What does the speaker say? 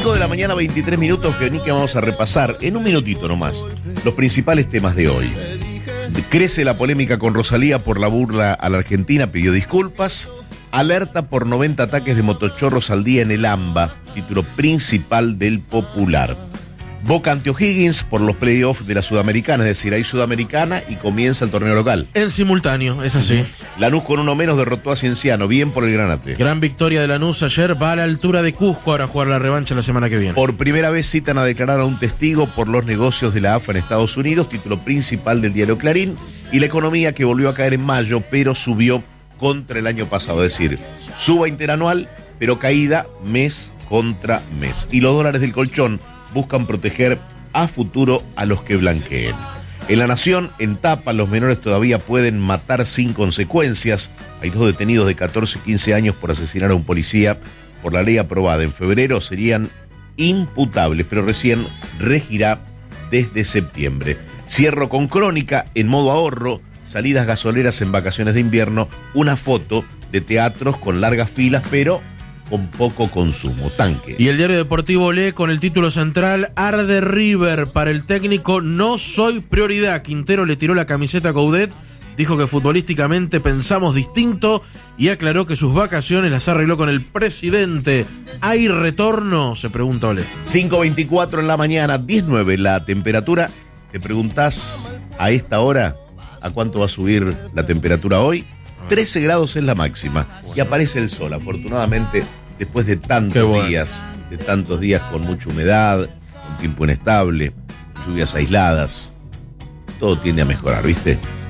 5 de la mañana, 23 minutos, que vamos a repasar en un minutito nomás los principales temas de hoy. Crece la polémica con Rosalía por la burla a la Argentina, pidió disculpas. Alerta por 90 ataques de motochorros al día en el AMBA, título principal del Popular. Boca ante O'Higgins por los playoffs de la Sudamericana, es decir, hay Sudamericana y comienza el torneo local. En simultáneo, es así. Lanús con uno menos derrotó a Cienciano, bien por el Granate. Gran victoria de Lanús ayer, va a la altura de Cusco ahora a jugar la revancha la semana que viene. Por primera vez citan a declarar a un testigo por los negocios de la AFA en Estados Unidos, título principal del diario Clarín, y la economía que volvió a caer en mayo, pero subió contra el año pasado, es decir, suba interanual, pero caída mes contra mes. Y los dólares del colchón buscan proteger a futuro a los que blanqueen. En La Nación, en tapa, los menores todavía pueden matar sin consecuencias. Hay 2 detenidos de 14 y 15 años por asesinar a un policía. Por la ley aprobada en febrero serían imputables, pero recién regirá desde septiembre. Cierro con crónica, en modo ahorro, salidas gasoleras en vacaciones de invierno, una foto de teatros con largas filas, pero con poco consumo, tanque. Y el diario deportivo lee con el título central: arde River para el técnico, no soy prioridad. Quintero le tiró la camiseta a Coudet, dijo que futbolísticamente pensamos distinto y aclaró que sus vacaciones las arregló con el presidente. ¿Hay retorno?, se pregunta Olé. 5:24 en la mañana, 19 la temperatura. Te preguntás a esta hora a cuánto va a subir la temperatura hoy. 13 grados es la máxima y aparece el sol, afortunadamente. Después de tantos días con mucha humedad, un tiempo inestable, lluvias aisladas, todo tiende a mejorar, ¿viste?